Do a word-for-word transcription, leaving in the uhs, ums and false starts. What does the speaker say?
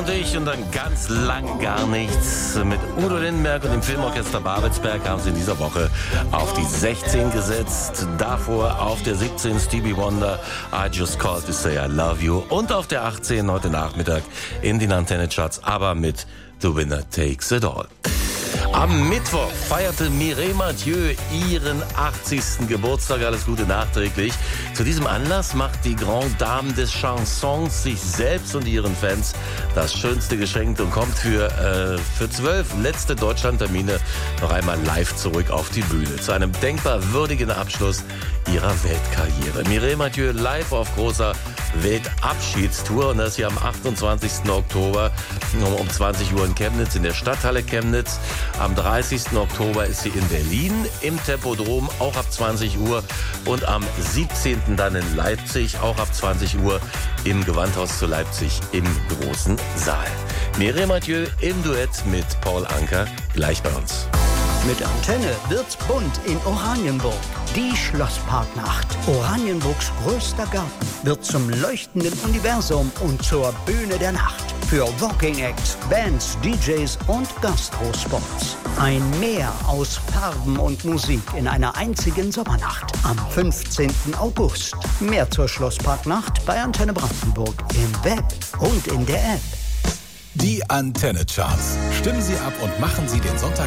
und ich und dann ganz lang gar nichts. Mit Udo Lindenberg und dem Filmorchester Babelsberg haben sie in dieser Woche auf die sechzehn gesetzt. Davor auf der siebzehn Stevie Wonder, I Just Called to Say I Love You. Und auf der achtzehn heute Nachmittag in den Antenne-Charts, aber mit The Winner Takes It All. Am Mittwoch feierte Mireille Mathieu ihren achtzigsten Geburtstag. Alles Gute nachträglich. Zu diesem Anlass macht die Grande Dame des Chansons sich selbst und ihren Fans das schönste Geschenk und kommt für, äh, für zwölf letzte Deutschlandtermine noch einmal live zurück auf die Bühne. Zu einem denkbar würdigen Abschluss ihrer Weltkarriere. Mireille Mathieu live auf großer Weltabschiedstour und das hier am achtundzwanzigsten Oktober um zwanzig Uhr in Chemnitz, in der Stadthalle Chemnitz. Am dreißigsten Oktober ist sie in Berlin im Tempodrom, auch ab zwanzig Uhr. Und am siebzehnten dann in Leipzig, auch ab zwanzig Uhr im Gewandhaus zu Leipzig im großen Saal. Mireille Mathieu im Duett mit Paul Anka, gleich bei uns. Mit Antenne wird's bunt in Oranienburg. Die Schlossparknacht. Oranienburgs größter Garten wird zum leuchtenden Universum und zur Bühne der Nacht. Für Walking Acts, Bands, D Js und Gastrospots. Ein Meer aus Farben und Musik in einer einzigen Sommernacht. Am fünfzehnten August. Mehr zur Schlossparknacht bei Antenne Brandenburg im Web und in der App. Die Antenne Charts. Stimmen Sie ab und machen Sie den Sonntag